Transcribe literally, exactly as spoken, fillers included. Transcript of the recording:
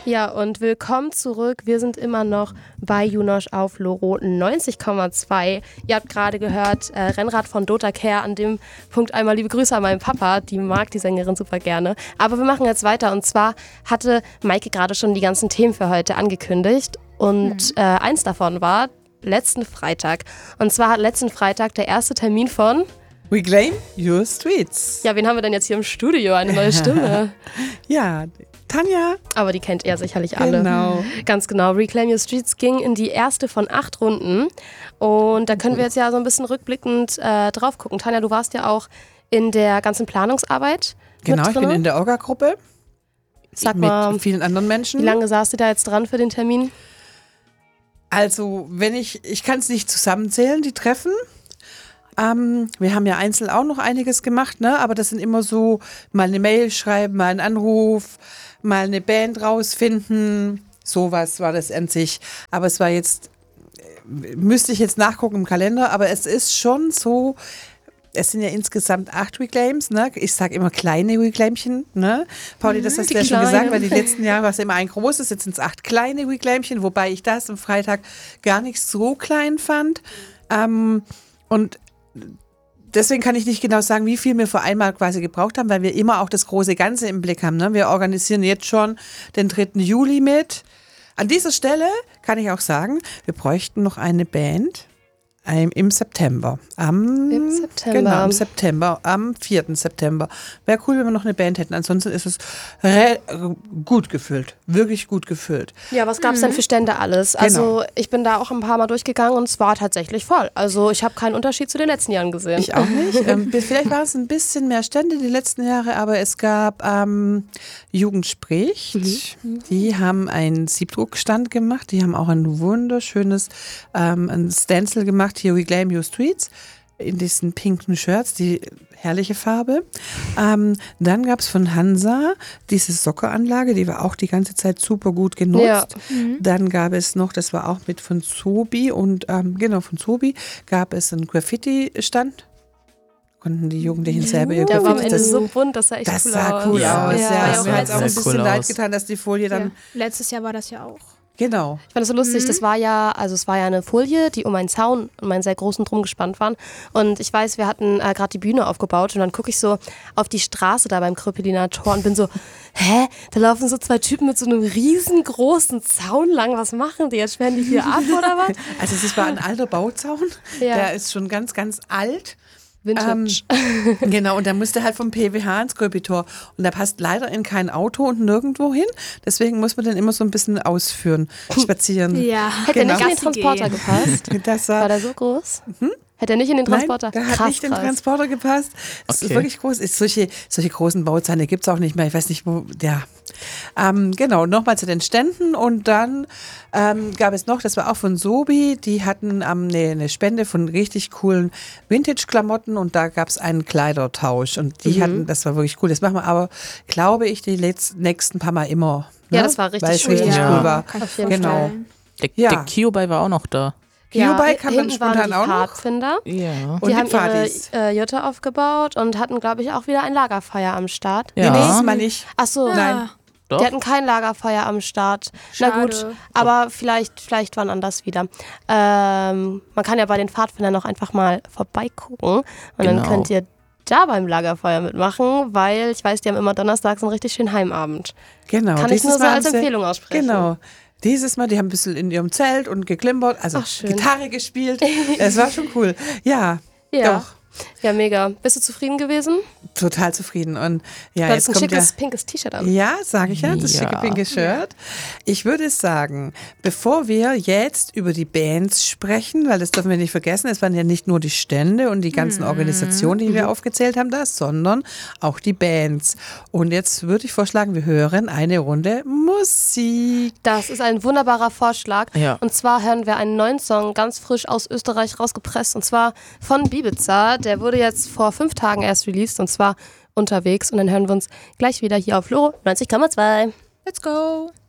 Ja, und willkommen zurück. Wir sind immer noch bei Junosch auf Loro neunzig Komma zwei. Ihr habt gerade gehört, äh, Rennrad von Dota Care. An dem Punkt einmal liebe Grüße an meinen Papa. Die mag die Sängerin super gerne. Aber wir machen jetzt weiter. Und zwar hatte Maike gerade schon die ganzen Themen für heute angekündigt. Und mhm. äh, eins davon war letzten Freitag. Und zwar hat letzten Freitag der erste Termin von Reclaim Your Streets. Ja, wen haben wir denn jetzt hier im Studio? Eine neue Stimme. Ja, Tanja. Aber die kennt ihr sicherlich alle. Genau. Ganz genau. Reclaim Your Streets ging in die erste von acht Runden. Und da können wir jetzt ja so ein bisschen rückblickend äh, drauf gucken. Tanja, du warst ja auch in der ganzen Planungsarbeit. Genau, ich bin in der Orga-Gruppe. Sag mit mal, vielen anderen Menschen. Wie lange saßt du da jetzt dran für den Termin? Also, wenn ich, ich kann es nicht zusammenzählen, die Treffen. Ähm, wir haben ja einzeln auch noch einiges gemacht, ne? Aber das sind immer so, mal eine Mail schreiben, mal einen Anruf, mal eine Band rausfinden. Sowas war das an sich. Aber es war jetzt, müsste ich jetzt nachgucken im Kalender, aber es ist schon so, es sind ja insgesamt acht Reclaims, ne? Ich sage immer kleine Reclaimchen, ne? Pauli, das hast du ja schon gesagt, weil die letzten Jahre war es immer ein großes, jetzt sind es acht kleine Reclaimchen, wobei ich das am Freitag gar nicht so klein fand. Ähm, und deswegen kann ich nicht genau sagen, wie viel wir vor einmal quasi gebraucht haben, weil wir immer auch das große Ganze im Blick haben, ne? Wir organisieren jetzt schon den dritten Juli mit. An dieser Stelle kann ich auch sagen, wir bräuchten noch eine Band. Im September. Am, Im September. Genau, im September, am vierten September. Wäre cool, wenn wir noch eine Band hätten. Ansonsten ist es re- gut gefüllt. Wirklich gut gefüllt. Ja, was gab es mhm. denn für Stände alles? Genau. Also ich bin da auch ein paar Mal durchgegangen und es war tatsächlich voll. Also ich habe keinen Unterschied zu den letzten Jahren gesehen. Ich auch nicht. ähm, vielleicht war es ein bisschen mehr Stände die letzten Jahre, aber es gab ähm, Jugend spricht. Mhm. Die haben einen Siebdruckstand gemacht. Die haben auch ein wunderschönes ähm, ein Stencil gemacht. Hier Reclaim Your Streets in diesen pinken Shirts, die herrliche Farbe. Ähm, dann gab es von Hansa diese Sockeranlage, die war auch die ganze Zeit super gut genutzt. Ja. Mhm. Dann gab es noch, das war auch mit von Zobi und ähm, genau von Zobi gab es einen Graffiti-Stand. Konnten die Jugendlichen selber ihr Der war am Graffiti. Ende Das, so bunt, das sah echt das cool sah aus. cool Ja, aus. ja, Ja, ja, mir hat es auch ein sehr bisschen cool leid aus. getan, dass die Folie dann... Ja. Letztes Jahr war das ja auch. Genau. Ich fand das so lustig, Mhm. das war ja, also es war ja eine Folie, die um einen Zaun, um einen sehr großen Drum gespannt waren. Und ich weiß, wir hatten äh, gerade die Bühne aufgebaut und dann gucke ich so auf die Straße da beim Kröpeliner Tor und bin so, hä, da laufen so zwei Typen mit so einem riesengroßen Zaun lang, was machen die jetzt, sperren die hier ab oder was? Also es war ein alter Bauzaun, Ja. der ist schon ganz, ganz alt. Vintage. Ähm, genau, und der musste halt vom P W H ins Kröpitor. Und der passt leider in kein Auto und nirgendwo hin. Deswegen muss man den immer so ein bisschen ausführen, spazieren. Ja. Hätte Genau. er nicht in den Transporter gepasst? Das war, War der so groß? Hm? Hätte er nicht in den Transporter? Nein, der hat krass, nicht in den krass. Transporter gepasst. Das Okay. ist wirklich groß. Ist solche, solche großen Bauzäune gibt es auch nicht mehr. Ich weiß nicht, wo, ja. Ähm, genau, nochmal zu den Ständen und dann ähm, gab es noch, das war auch von Sobi, die hatten ähm, eine, eine Spende von richtig coolen Vintage-Klamotten und da gab es einen Kleidertausch und die Mhm. hatten, das war wirklich cool. Das machen wir aber, glaube ich, die letzten, nächsten paar Mal immer. Ne? Ja, das war richtig Weil es cool. richtig Ja. cool war. Kann ich Auf jeden Genau. vorstellen. Der, Ja. der Kiobai war auch noch da. Biobike kann man hinten waren spontan die auch noch. Pfadfinder. Ja. Und Die mit haben Partys. ihre äh, Jutta aufgebaut und hatten, glaube ich, auch wieder ein Lagerfeuer am Start. Nee, Ja. nächstes Mal nicht. Ach so, Nein. Doch. die hatten kein Lagerfeuer am Start. Na Schade. gut, aber vielleicht, vielleicht wann anders wieder. Ähm, man kann ja bei den Pfadfindern noch einfach mal vorbeigucken und dann Genau. könnt ihr da beim Lagerfeuer mitmachen, weil ich weiß, die haben immer donnerstags einen richtig schönen Heimabend. Genau. Kann ich dieses nur so Mal als haben sie- Empfehlung aussprechen. Genau. Dieses Mal, die haben ein bisschen in ihrem Zelt und geklimpert, also Ach, schön. Gitarre gespielt. Es war schon cool. Ja, Ja. doch. Ja, mega. Bist du zufrieden gewesen? Total zufrieden. Und ja, Du jetzt hattest ein kommt ja. schickes pinkes T-Shirt an. Ja, sage ich ja, das Ja. schicke pinke Shirt. Ich würde sagen, bevor wir jetzt über die Bands sprechen, weil das dürfen wir nicht vergessen, es waren ja nicht nur die Stände und die ganzen Organisationen, die wir aufgezählt haben, das, sondern auch die Bands. Und jetzt würde ich vorschlagen, wir hören eine Runde Musik. Das ist ein wunderbarer Vorschlag. Ja. Und zwar hören wir einen neuen Song, ganz frisch aus Österreich rausgepresst. Und zwar von Bibiza. Der wurde jetzt vor fünf Tagen erst released. Und zwar unterwegs. Und dann hören wir uns gleich wieder hier auf Loro neunzig Komma zwei. Let's go.